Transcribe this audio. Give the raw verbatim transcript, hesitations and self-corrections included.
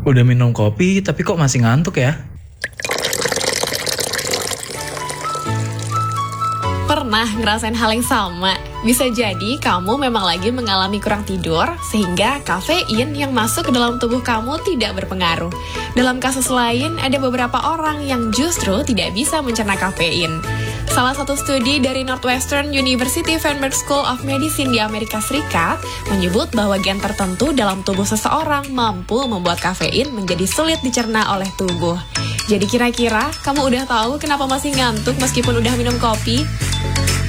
Udah minum kopi tapi kok masih ngantuk ya? Pernah ngerasain hal yang sama? Bisa jadi kamu memang lagi mengalami kurang tidur, sehingga kafein yang masuk ke dalam tubuh kamu tidak berpengaruh. Dalam kasus lain, ada beberapa orang yang justru tidak bisa mencerna kafein. Salah satu studi dari Northwestern University Feinberg School of Medicine di Amerika Serikat menyebut bahwa gen tertentu dalam tubuh seseorang mampu membuat kafein menjadi sulit dicerna oleh tubuh. Jadi kira-kira kamu udah tahu kenapa masih ngantuk meskipun udah minum kopi?